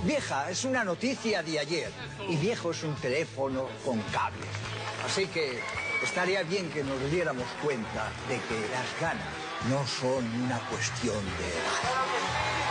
Vieja es una noticia de ayer y viejo es un teléfono con cable. Así que estaría bien que nos diéramos cuenta de que las ganas no son una cuestión de edad.